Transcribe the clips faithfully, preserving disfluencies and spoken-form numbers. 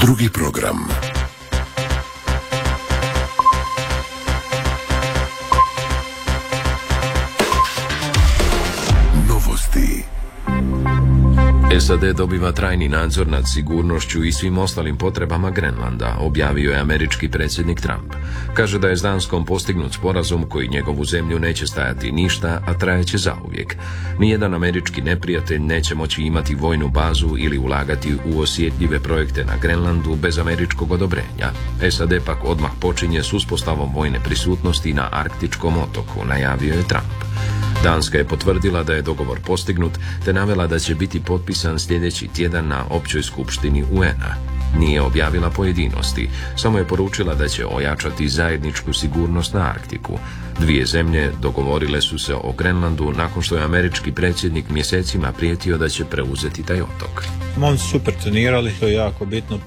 Drugi program. Novosti. S A D dobiva trajni nadzor nad sigurnošću i svim ostalim potrebama Grenlanda, objavio je američki predsjednik Trump. Kaže da je s Danskom postignut sporazum koji njegovu zemlju neće stajati ništa, a trajeće zauvijek. Nijedan američki neprijatelj neće moći imati vojnu bazu ili ulagati u osjetljive projekte na Grenlandu bez američkog odobrenja. S A D pak odmah počinje s uspostavom vojne prisutnosti na arktičkom otoku, najavio je Trump. Danska je potvrdila da je dogovor postignut, te navela da će biti potpisan sljedeći tjedan na općoj skupštini U N-a. Nije objavila pojedinosti, samo je poručila da će ojačati zajedničku sigurnost na Arktiku. Dvije zemlje dogovorile su se o Grenlandu nakon što je američki predsjednik mjesecima prijetio da će preuzeti taj otok. Oni su super trenirali, to je jako bitno.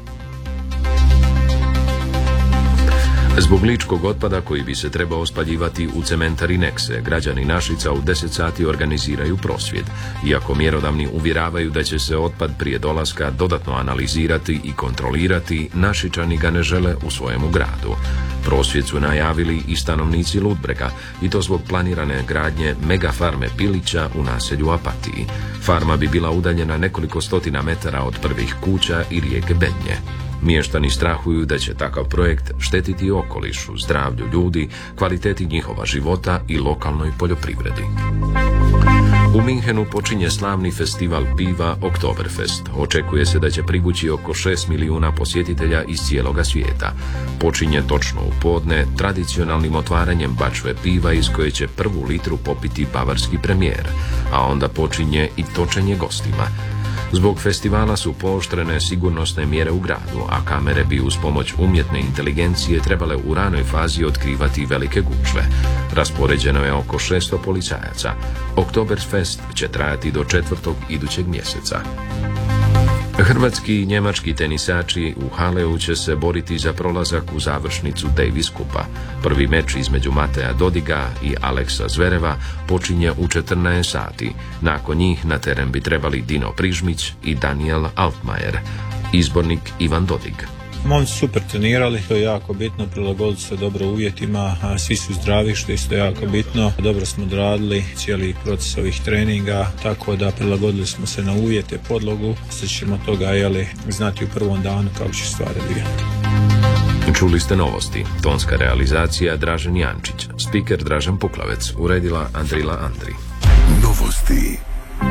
Zbog ličkog otpada koji bi se trebao spaljivati u cementari Nexe, građani Našica u deset sati organiziraju prosvjed. Iako mjerodavni uvjeravaju da će se otpad prije dolaska dodatno analizirati i kontrolirati, Našičani ga ne žele u svojemu gradu. Prosvjed su najavili i stanovnici Ludbrega, i to zbog planirane gradnje mega farme pilića u naselju Apatiji. Farma bi bila udaljena nekoliko stotina metara od prvih kuća i rijeke Bednje. Mještani strahuju da će takav projekt štetiti okolišu, zdravlju ljudi, kvaliteti njihova života i lokalnoj poljoprivredi. U Minhenu počinje slavni festival piva Oktoberfest. Očekuje se da će privući oko šest milijuna posjetitelja iz cijeloga svijeta. Počinje točno u podne tradicionalnim otvaranjem bačve piva iz koje će prvu litru popiti bavarski premijer, a onda počinje i točenje gostima. Zbog festivala su pooštrene sigurnosne mjere u gradu, a kamere bi uz pomoć umjetne inteligencije trebale u ranoj fazi otkrivati velike gužve. Raspoređeno je oko šesto policajaca. Oktoberfest će trajati do četvrtog idućeg mjeseca. Hrvatski i njemački tenisači u Haleu će se boriti za prolazak u završnicu Davis Kupa. Prvi meč između Mateja Dodiga i Aleksa Zvereva počinje u četrnaest sati. Nakon njih na teren bi trebali Dino Prižmić i Daniel Altmaier. Izbornik Ivan Dodig. Oni su super trenirali, to je jako bitno, prilagodili se dobro uvjetima, a svi su zdravi, što je isto jako bitno. Dobro smo odradili cijeli proces ovih treninga, tako da prilagodili smo se na uvjete, podlogu. Sad ćemo toga jeli, znati u prvom danu kako će stvari odvijati. Čuli ste novosti. Tonska realizacija Dražen Jančić, spiker Dražen Puklavec, uredila Andrila Andri. Novosti.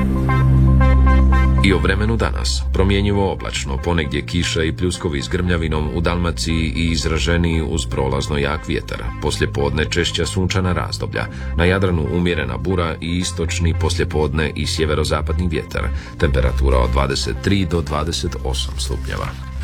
I o vremenu danas. Promjenjivo oblačno, ponegdje kiša i pljuskovi s grmljavinom u Dalmaciji i izraženiji uz prolazno jak vjetar. Poslijepodne češća sunčana razdoblja. Na Jadranu umjerena bura i istočni poslijepodne i sjeverozapadni vjetar. Temperatura od dvadeset tri do dvadeset osam stupnjeva.